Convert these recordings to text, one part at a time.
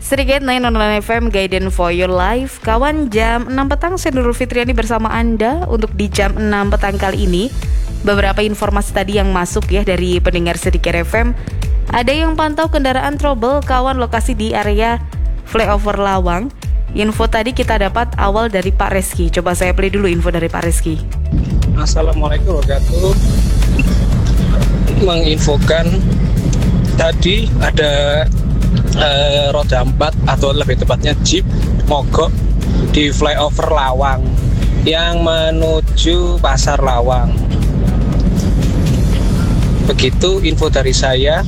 Sedikit 9 FM Guidance for Your Life. Kawan, jam 6 petang saya Nurul Fitriani bersama Anda. Untuk di jam 6 petang kali ini, beberapa informasi tadi yang masuk ya dari pendengar Sedikit FM. Ada yang pantau kendaraan trouble, kawan, lokasi di area flyover Lawang. Info tadi kita dapat awal dari Pak Reski. Coba saya play dulu info dari Pak Reski. Assalamualaikum warahmatullahi wabarakatuh. Menginfokan tadi ada roda 4 atau lebih tepatnya jeep mogok di flyover Lawang yang menuju Pasar Lawang. Begitu info dari saya.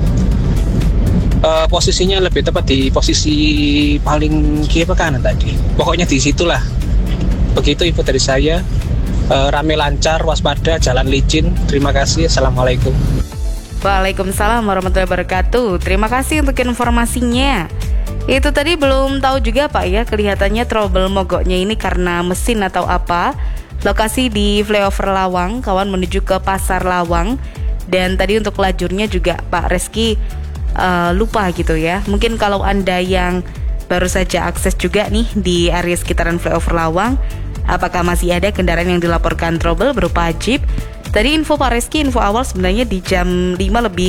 Posisinya lebih tepat di posisi paling kiri ke kanan tadi. Pokoknya di situlah. Begitu info dari saya. Rame lancar, waspada, jalan licin. Terima kasih. Assalamualaikum. Waalaikumsalam warahmatullahi wabarakatuh. Terima kasih untuk informasinya. Itu tadi belum tahu juga Pak ya, kelihatannya trouble mogoknya ini karena mesin atau apa. Lokasi di flyover Lawang, kawan, menuju ke Pasar Lawang. Dan tadi untuk lajurnya juga Pak Reski lupa gitu ya. Mungkin kalau Anda yang baru saja akses juga nih di area sekitaran flyover Lawang, apakah masih ada kendaraan yang dilaporkan trouble berupa jeep? Tadi info Pak Reski, info awal sebenarnya di jam 5 lebih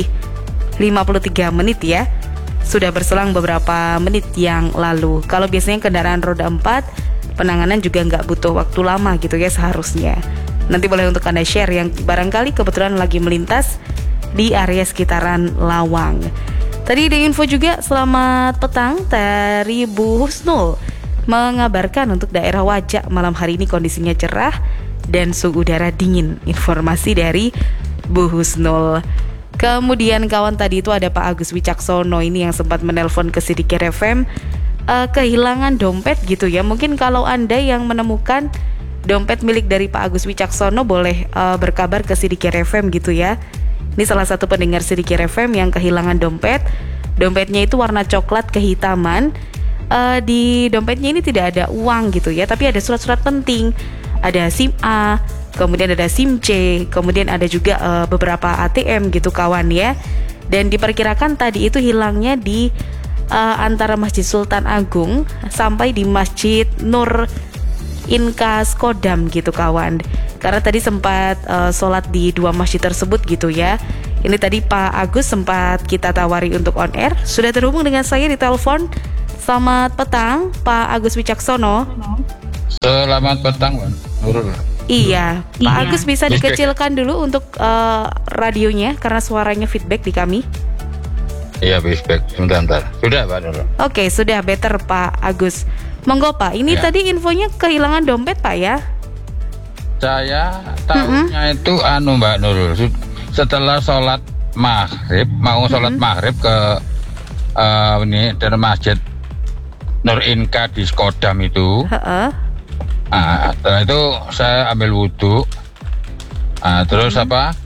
53 menit ya. Sudah berselang beberapa menit yang lalu. Kalau biasanya kendaraan roda 4, penanganan juga nggak butuh waktu lama gitu ya seharusnya. Nanti boleh untuk Anda share yang barangkali kebetulan lagi melintas di area sekitaran Lawang. Tadi ada info juga, selamat petang dari Bu Husnul. Mengabarkan untuk daerah Wajak malam hari ini kondisinya cerah dan suhu udara dingin. Informasi dari Bu Husnul. Kemudian kawan, tadi itu ada Pak Agus Wicaksono ini yang sempat menelpon ke Sedikit FM, kehilangan dompet gitu ya. Mungkin kalau Anda yang menemukan dompet milik dari Pak Agus Wicaksono boleh berkabar ke Sedikit FM gitu ya. Ini salah satu pendengar Sedikit FM yang kehilangan dompet. Dompetnya itu warna coklat kehitaman. Di dompetnya ini tidak ada uang gitu ya, tapi ada surat-surat penting. Ada SIM A, kemudian ada SIM C, kemudian ada juga beberapa ATM gitu kawan ya. Dan diperkirakan tadi itu hilangnya di antara Masjid Sultan Agung sampai di Masjid Nur Inka Skodam gitu kawan. Karena tadi sempat sholat di dua masjid tersebut gitu ya. Ini tadi Pak Agus sempat kita tawari untuk on air. Sudah terhubung dengan saya di telepon. Selamat petang Pak Agus Wicaksono. Selamat petang, Bang Nurul. Iya, Pak Agus bisa dikecilkan dulu untuk radionya karena suaranya feedback di kami. Iya, feedback. Sebentar. Sudah, Pak Nurul. Oke, sudah better Pak Agus. Monggo Pak, ini Ya. tadi infonya kehilangan dompet Pak ya? Saya tahunya itu Mbak Nurul. Setelah sholat maghrib, mau sholat maghrib ke ini dari Masjid Nur Inka di Skodam itu. Setelah itu saya ambil wudhu. Terus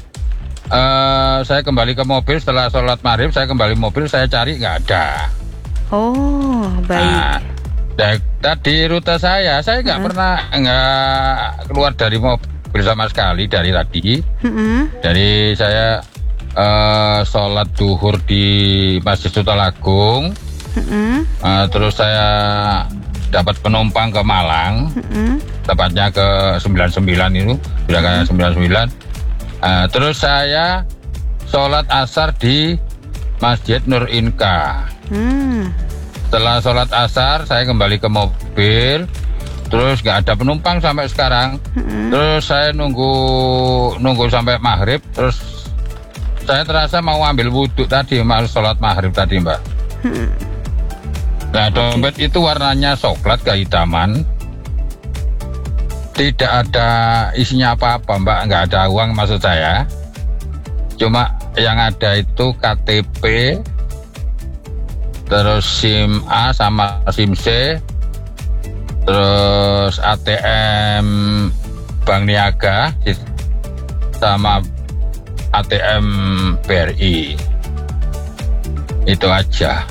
saya kembali ke mobil setelah sholat maghrib. Saya kembali mobil, saya cari nggak ada. Oh, baik. Tadi rute saya nggak pernah keluar dari mobil sama sekali dari tadi. Dari saya sholat duhur di Masjid Sultan Agung. Terus saya dapat penumpang ke Malang, tepatnya ke 99 itu, sudah kayak 99. Terus saya sholat asar di Masjid Nur Inka. Setelah sholat asar, saya kembali ke mobil. Terus nggak ada penumpang sampai sekarang. Terus saya nunggu sampai maghrib. Terus saya terasa mau ambil wudhu tadi, mau sholat maghrib tadi, Mbak. Nah, dompet itu warnanya coklat kehitaman. Tidak ada isinya apa-apa, Mbak. Nggak ada uang maksud saya. Cuma yang ada itu KTP, terus SIM A sama SIM C, terus ATM Bank Niaga sama ATM BRI. Itu aja.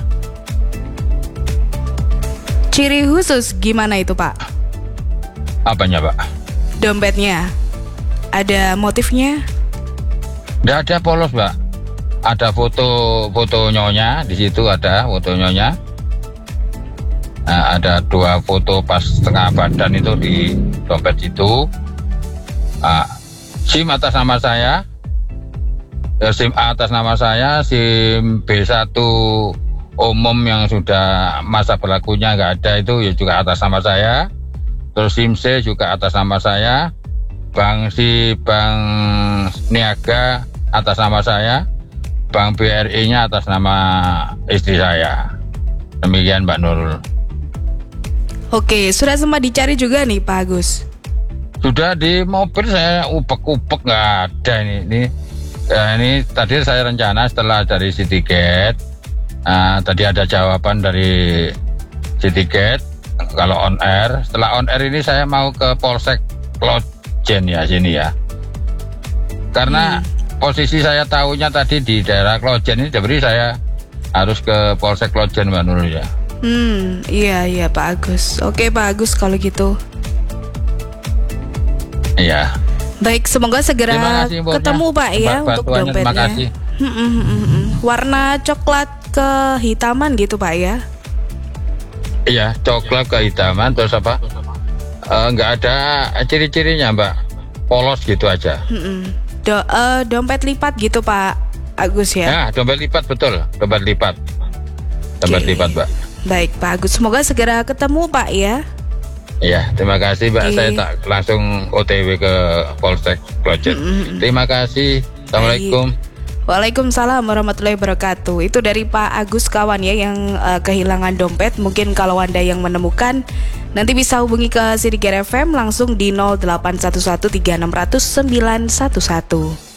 Ciri khusus gimana itu Pak? Apanya, Pak? Dompetnya ada motifnya? Nggak ada polos, Mbak. Ada foto nyonya di situ, ada foto nyonya. Ada 2 foto pas setengah badan itu di dompet itu. SIM atas nama saya, SIM A atas nama saya, SIM B1 umum yang sudah masa berlakunya nggak ada itu ya juga atas nama saya. Terus SIM C juga atas nama saya. Bank Niaga atas nama saya. Bank BRI-nya atas nama istri saya. Demikian Mbak Nurul. Oke, sudah sempat dicari juga nih Pak Agus? Sudah di mobil saya upek-upek nggak ada ini. Ini tadi saya rencana setelah dari Citiket, tadi ada jawaban dari Citiket kalau on air. Setelah on air ini saya mau ke Polsek Klojen ya sini ya. Karena posisi saya tahunya tadi di daerah Klojen ini, jadi saya harus ke Polsek Klojen Mbak Nurul ya. Iya Pak Agus. Oke Pak Agus kalau gitu. Iya. Baik, semoga segera ketemu Pak ya untuk dompetnya. Terima kasih. Warna coklat kehitaman gitu Pak ya? Iya, coklat kehitaman terus apa? Nggak ada ciri-cirinya Mbak. Polos gitu aja. Dompet lipat gitu Pak Agus ya? Ya, dompet lipat betul, dompet lipat. Dompet lipat Mbak. Baik Pak Agus, semoga segera ketemu Pak ya. Iya, terima kasih Mbak. Saya tak langsung OTW ke Polsek Klojen. Terima kasih. Assalamualaikum. Waalaikumsalam warahmatullahi wabarakatuh. Itu dari Pak Agus kawan ya yang kehilangan dompet. Mungkin kalau Anda yang menemukan, nanti bisa hubungi ke City Gear FM langsung di 0811 3600 911.